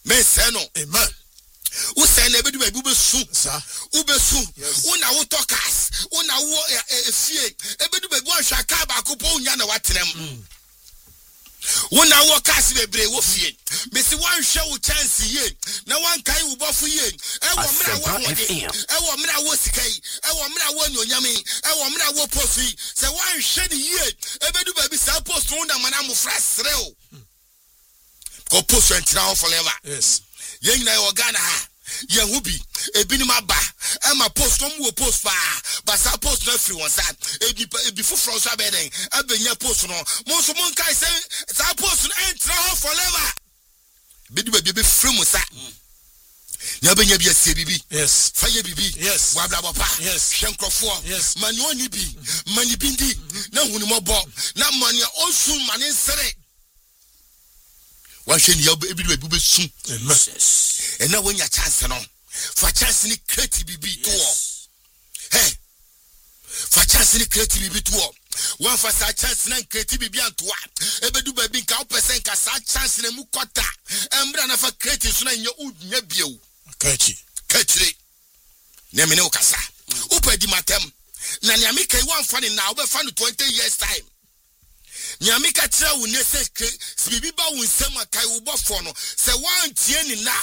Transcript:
Me say no. Amen. Who say na be do ube su. Sir. Ube su. Yes. Una wo tokas. Una wo fie. Ebe do be wo hwa ka ba ko po nya na watenem. Una wo kas bebre wo fie. Me si wan hwe wo chance ye. Na wan kai wo bofo ye. E wo mra wo hode. E wo mra wo sikai. E wo mra wo nyonyame. E wo mra wo post yi. Se wan hwe ni ye. Ebe do be sa post wo na mana mo fra sreo. Ko post entra forever. Yes. Yen na yo Ghana ha. Yen hubi ebinim aba e ma post no mo post pa ba sa post no free one side ebi fufro so abeden abenya post no mo so mon kai say sa post no entra ho forever bidu be free mo sa nya benya bi asie bibi yes faye bibi yes wa bla bopa yes hwenkrofo yes mani oni bi mani bindi na hunimo bo na mani onsu mani sere wa hwe ni ebidu be su and now when your chance no for chance ni create bibi to hey for chance ni create bibi to one for sa chance na create bibi antoa ebedu ba bi nka opesen ka sa chance na mu kota embra na for create so na nya udnya bieu kachire na me ne ukasa upedi matem na nya me kai one for na obe fa no 20 years time nya me ka tira wo ne se bibi ba wo nsem akai wo bofo no se wan tie ni na